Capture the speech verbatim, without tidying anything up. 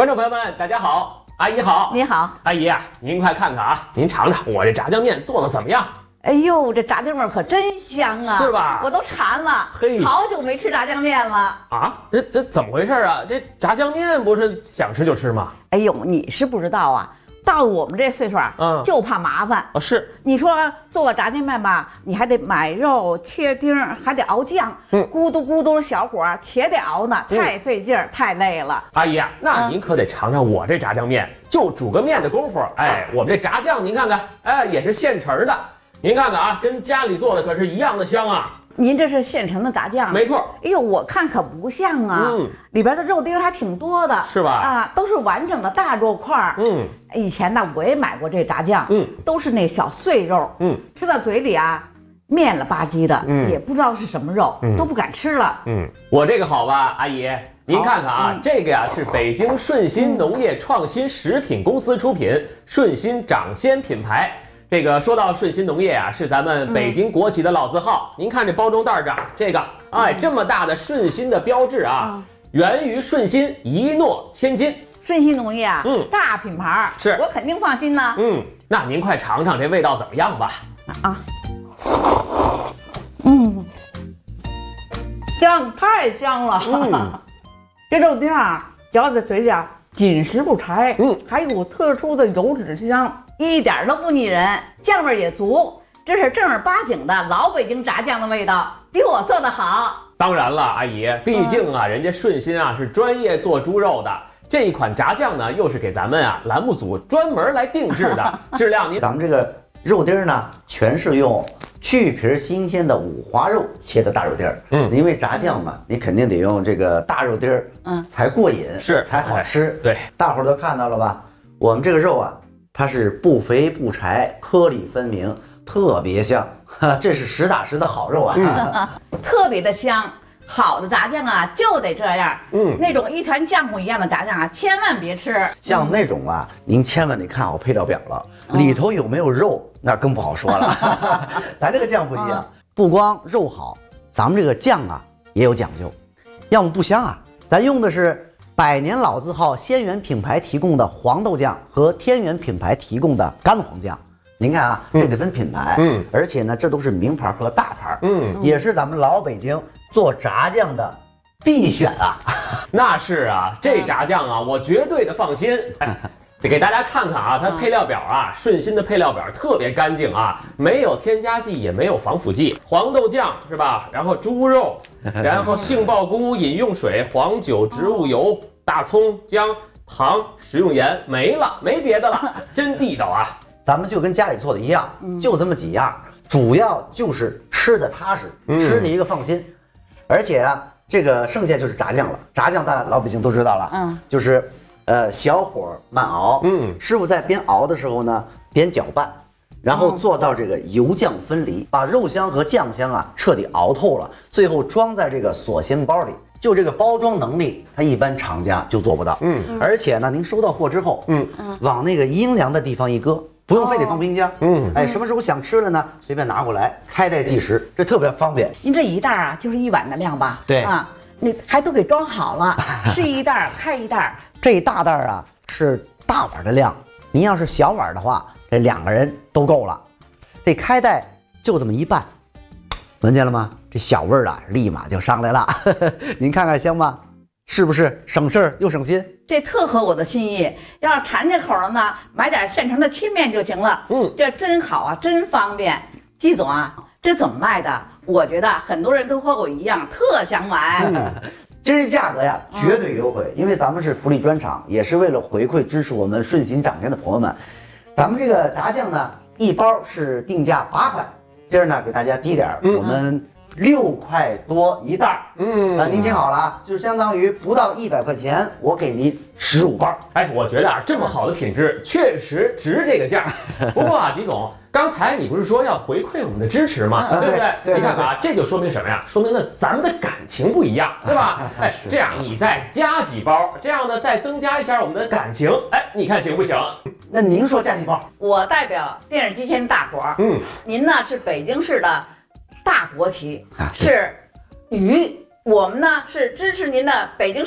众朋友们，大家好，阿姨好， 你好， 阿姨啊，您快看看啊，您尝尝我这炸酱面做的怎么样？ 哎呦，这炸酱面可真香啊， 是吧？ 我都馋了， 嘿， 好久没吃炸酱面了啊！这这怎么回事啊？这炸酱面不是想吃就吃吗？ 哎呦，你是不知道啊，到我们这岁数啊，嗯，就怕麻烦啊。是， 你说做个炸酱面吧，你还得买肉、切丁，还得熬酱，嗯，咕嘟咕嘟小火且得熬呢，太费劲儿，太累了。 阿姨啊，那您可得尝尝我这炸酱面，就煮个面的功夫，哎，我们这炸酱您看看，哎，也是现成的。您看看啊，跟家里做的可是一样的香啊！ 您这是现成的炸酱， 没错。 哎呦，我看可不像啊，嗯，里边的肉丁还挺多的， 是吧？ 啊，都是完整的大肉块。嗯，以前呢我也买过这炸酱，嗯，都是那小碎肉，嗯，吃到嘴里啊，面了吧唧的，嗯，也不知道是什么肉，嗯，都不敢吃了。 嗯，我这个好吧，阿姨，您看看啊，嗯、这个呀是北京顺心农业创新食品公司出品，顺心掌鲜品牌。这个说到顺心农业啊，是咱们北京国企的老字号。嗯、您看这包装袋上这个，哎，这么大的顺心的标志啊，嗯、源于顺心，一诺千金。 顺心农业啊，嗯，大品牌， 是我肯定放心呢。 嗯，那您快尝尝这味道怎么样吧？ 啊，嗯，香太香了。嗯，这肉丁啊，嚼在嘴里啊，紧实不柴，嗯，还有特殊的油脂香。一点都不腻人，酱味也足，这是正儿八经的老北京炸酱的味道，比我做的好。 当然了，阿姨，毕竟啊，嗯、人家顺心啊是专业做猪肉的，这一款炸酱呢又是给咱们啊栏目组专门来定制的，质量您咱们这个肉丁呢，全是用去皮新鲜的五花肉切的大肉丁儿。嗯，因为炸酱嘛，你肯定得用这个大肉丁儿，嗯，才过瘾， 是才好吃。 对， 大伙儿都看到了吧？我们这个肉啊。它是不肥不柴，颗粒分明，特别香，这是实打实的好肉啊， 嗯、特别的香。好的炸酱啊，就得这样。嗯，那种一团浆糊一样的炸酱啊，千万别吃。 像那种啊，您千万得看好配料表了，嗯、里头有没有肉，那更不好说了。咱这个酱不一样，不光肉好，咱们这个酱啊也有讲究，要么不香啊，咱用的是。百年老字号鲜源品牌提供的黄豆酱和天元品牌提供的干黄酱，您看啊，这得分品牌，嗯，而且呢，这都是名牌和大牌，嗯，也是咱们老北京做炸酱的必选啊。 那是啊，这炸酱啊，我绝对的放心。得给大家看看啊，它配料表啊，顺心的配料表特别干净啊，没有添加剂，也没有防腐剂。黄豆酱是吧？然后猪肉，然后杏鲍菇、饮用水、黄酒、植物油、大葱、姜、糖、食用盐，没了，没别的了，真地道啊！ 咱们就跟家里做的一样，就这么几样，主要就是吃的踏实，吃的一个放心。而且啊，这个剩下就是炸酱了，炸酱大家老北京都知道了，嗯，就是。呃，小火慢熬，嗯，师傅在边熬的时候呢，边搅拌，然后做到这个油酱分离，把肉香和酱香啊彻底熬透了，最后装在这个锁鲜包里。就这个包装能力，它一般厂家就做不到，嗯，而且呢，您收到货之后，嗯嗯，往那个阴凉的地方一搁，不用非得放冰箱，嗯，哎，什么时候想吃了呢，随便拿过来，开袋即食，这特别方便。 您这一袋啊，就是一碗的量吧？ 对啊，你还都给装好了，是一袋开一袋。 这一大袋啊是大碗的量，您要是小碗的话，这两个人都够了。这开袋就这么一拌，闻见了吗？这小味儿啊，立马就上来了。您看看香吗？是不是省事儿又省心？ 这特合我的心意。要是馋这口了呢，买点现成的切面就行了。嗯，这真好啊，真方便。季总啊，这怎么卖的？我觉得很多人都和我一样，特想买。嗯这价格呀，绝对优惠，因为咱们是福利专场，也是为了回馈支持我们顺心掌鲜的朋友们。咱们这个炸酱呢，一包是定价八块，今儿呢给大家低点儿，我们六块多一袋。嗯，啊，您听好了啊，就是相当于不到一百块钱，我给您十五包。 哎，我觉得啊，这么好的品质，确实值这个价。不过啊，吉总。刚才你不是说要回馈我们的支持吗？对不对？ 对， 你看看啊，这就说明什么呀？说明了咱们的感情不一样，对吧？哎，这样你再加几包，这样呢再增加一下我们的感情，哎，你看行不行？ 那您说加几包？ 我代表电视机前的大伙儿，嗯，您呢是北京市的大国企，是鱼，我们呢是支持您的北京市。